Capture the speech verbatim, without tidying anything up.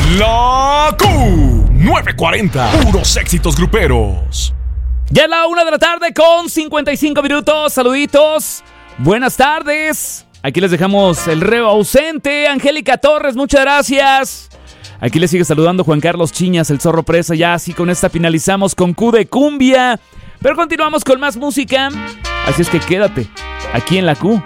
La Q nueve cuarenta, puros éxitos gruperos. Ya es la una de la tarde con cincuenta y cinco minutos. Saluditos. Buenas tardes. Aquí les dejamos el reo ausente. Angélica Torres, muchas gracias. Aquí les sigue saludando Juan Carlos Chiñas, el Zorro Presa. Ya así con esta finalizamos con Q de Cumbia. Pero continuamos con más música. Así es que quédate aquí en la Q.